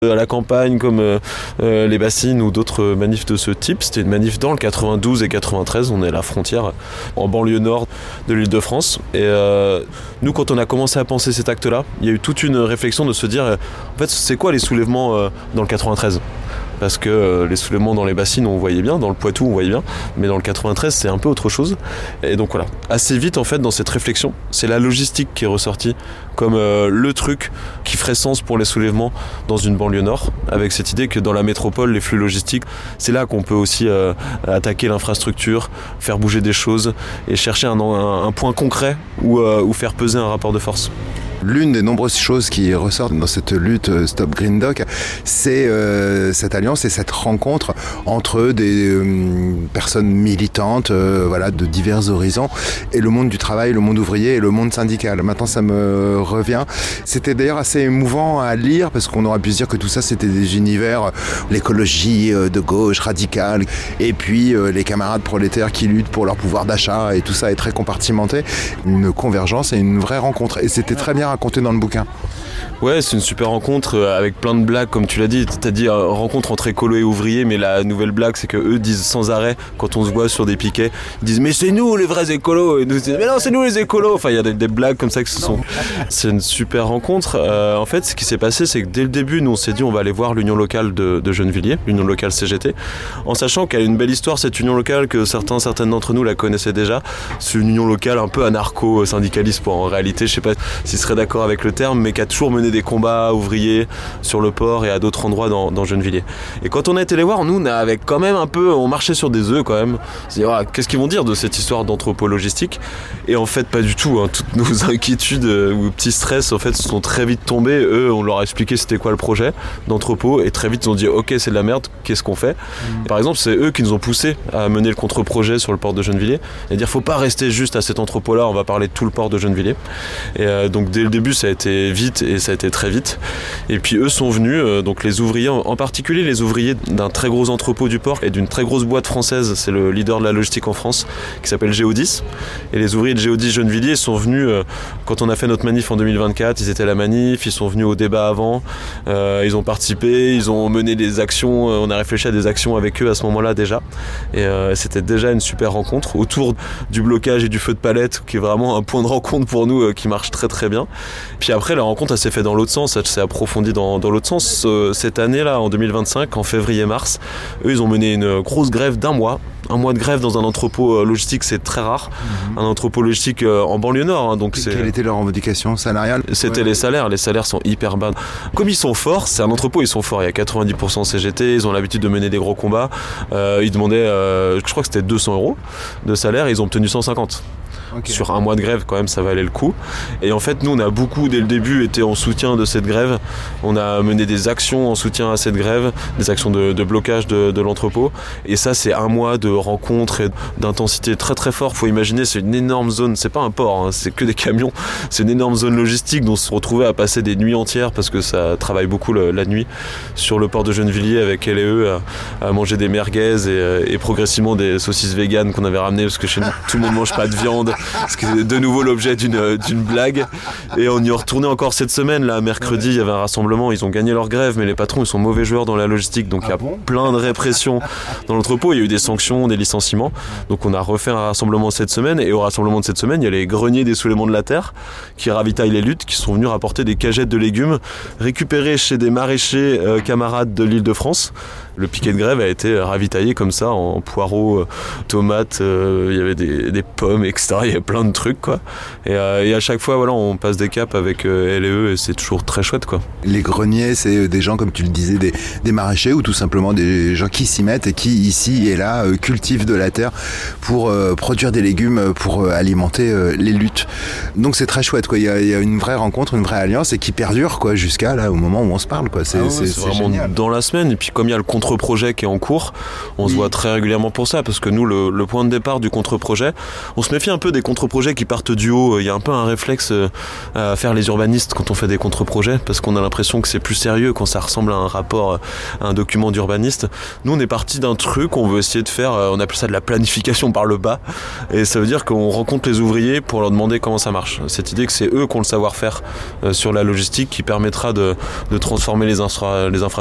à la campagne comme les bassines ou d'autres manifs de ce type. C'était une manif dans le 92 et 93, on est à la frontière, en banlieue nord de l'Île-de-France. Et nous, quand on a commencé à penser cet acte-là, il y a eu toute une réflexion de se dire, en fait, c'est quoi les soulèvements dans le 93 ? Parce que les soulèvements dans les bassines, on voyait bien, dans le Poitou, on voyait bien, mais dans le 93, c'est un peu autre chose. Et donc voilà, assez vite, en fait, dans cette réflexion, c'est la logistique qui est ressortie comme le truc qui ferait sens pour les soulèvements dans une banlieue nord, avec cette idée que dans la métropole, les flux logistiques, c'est là qu'on peut aussi attaquer l'infrastructure, faire bouger des choses et chercher un point concret où faire peser un rapport de force. L'une des nombreuses choses qui ressortent dans cette lutte Stop Green Dock, c'est cette alliance et cette rencontre entre des personnes militantes de divers horizons et le monde du travail, le monde ouvrier et le monde syndical. Maintenant, ça me revient. C'était d'ailleurs assez émouvant à lire parce qu'on aurait pu se dire que tout ça, c'était des univers, l'écologie de gauche radicale et puis les camarades prolétaires qui luttent pour leur pouvoir d'achat et tout ça est très compartimenté. Une convergence et une vraie rencontre. Et c'était très bien raconté dans le bouquin. Ouais, c'est une super rencontre avec plein de blagues, comme tu l'as dit. T'as dit rencontre entre écolos et ouvriers, mais la nouvelle blague, c'est qu'eux disent sans arrêt, quand on se voit sur des piquets, ils disent mais c'est nous les vrais écolos, et nous disent mais non c'est nous les écolos. Enfin, il y a des blagues comme ça c'est une super rencontre. En fait, ce qui s'est passé, c'est que dès le début, nous on s'est dit on va aller voir l'union locale de Gennevilliers, l'union locale CGT, en sachant qu'elle a une belle histoire cette union locale, que certaines d'entre nous la connaissaient déjà. C'est une union locale un peu anarcho-syndicaliste en réalité, je sais pas s'ils seraient d'accord avec le terme, mais qui a toujours mené des combats ouvriers sur le port et à d'autres endroits dans Gennevilliers. Et quand on a été les voir, nous, on marchait sur des œufs quand même. C'est-à-dire, qu'est-ce qu'ils vont dire de cette histoire d'anthropo-logistique ? Et en fait, pas du tout. Toutes nos inquiétudes ou petits stress, en fait, se sont très vite tombés. Eux, on leur a expliqué c'était quoi le projet d'entrepôt et très vite, ils ont dit ok, c'est de la merde, qu'est-ce qu'on fait ? Par exemple, c'est eux qui nous ont poussé à mener le contre-projet sur le port de Gennevilliers et dire faut pas rester juste à cet entrepôt-là, on va parler de tout le port de Gennevilliers. Et donc, dès le début, ça a été vite et ça a été très vite. Et puis eux sont venus, donc les ouvriers, en particulier les ouvriers d'un très gros entrepôt du port et d'une très grosse boîte française, c'est le leader de la logistique en France, qui s'appelle Géodis. Et les ouvriers de Géodis Gennevilliers sont venus, quand on a fait notre manif en 2024, ils étaient à la manif, ils sont venus au débat avant, ils ont participé, ils ont mené des actions, on a réfléchi à des actions avec eux à ce moment-là déjà. Et c'était déjà une super rencontre autour du blocage et du feu de palette, qui est vraiment un point de rencontre pour nous qui marche très très bien. Puis après, la rencontre, elle s'est faite dans l'autre sens, elle s'est approfondie dans l'autre sens. Cette année-là, en 2025, en février-mars, eux, ils ont mené une grosse grève d'un mois. Un mois de grève dans un entrepôt logistique, c'est très rare. Un entrepôt logistique en banlieue nord. Donc quelle était leur revendication salariale ? C'était les salaires. Les salaires sont hyper bas. Comme ils sont forts, c'est un entrepôt, ils sont forts. Il y a 90% CGT, ils ont l'habitude de mener des gros combats. Ils demandaient, je crois que c'était 200 € de salaire, et ils ont obtenu 150. Okay. Sur un mois de grève, quand même, ça valait le coup. Et en fait, nous, on a beaucoup, dès le début, été en soutien de cette grève. On a mené des actions en soutien à cette grève, des actions de blocage de l'entrepôt. Et ça, c'est un mois de rencontres et d'intensité très très fort. Faut imaginer, c'est une énorme zone. C'est pas un port, hein, c'est que des camions. C'est une énorme zone logistique dont on se retrouvait à passer des nuits entières, parce que ça travaille beaucoup la nuit sur le port de Gennevilliers avec elle et eux à manger des merguez et progressivement des saucisses véganes qu'on avait ramenées, parce que chez nous, tout le monde mange pas de viande. Ce qui est de nouveau l'objet d'une blague. Et on y est retourné encore cette semaine. Là, mercredi, il y avait un rassemblement. Ils ont gagné leur grève, mais les patrons, ils sont mauvais joueurs dans la logistique. Donc il y a plein de répression dans l'entrepôt. Il y a eu des sanctions, des licenciements. Donc on a refait un rassemblement cette semaine. Et au rassemblement de cette semaine, il y a les greniers des soulèvements de la terre qui ravitaillent les luttes, qui sont venus rapporter des cagettes de légumes récupérés chez des maraîchers camarades de l'Île-de-France. Le piquet de grève a été ravitaillé comme ça en poireaux, tomates, il y avait des pommes, etc. Il y avait plein de trucs, quoi. Et à chaque fois, voilà, on passe des caps avec elle et eux, et c'est toujours très chouette, quoi. Les greniers, c'est des gens, comme tu le disais, des maraîchers, ou tout simplement des gens qui s'y mettent et qui, ici et là, cultivent de la terre pour produire des légumes, pour alimenter les luttes. Donc c'est très chouette, quoi. Il y a une vraie rencontre, une vraie alliance, et qui perdure, quoi, jusqu'à là, au moment où on se parle, quoi. C'est vraiment génial. Dans la semaine. Et puis comme il y a le contre-projet qui est en cours, on se voit très régulièrement pour ça, parce que nous, le point de départ du contre-projet, on se méfie un peu des des contre-projets qui partent du haut. Il y a un peu un réflexe à faire les urbanistes quand on fait des contre-projets, parce qu'on a l'impression que c'est plus sérieux quand ça ressemble à un rapport, à un document d'urbaniste. Nous, on est parti d'un truc, on veut essayer de faire, on appelle ça de la planification par le bas, et ça veut dire qu'on rencontre les ouvriers pour leur demander comment ça marche. Cette idée que c'est eux qui ont le savoir-faire sur la logistique qui permettra de transformer les infrastructures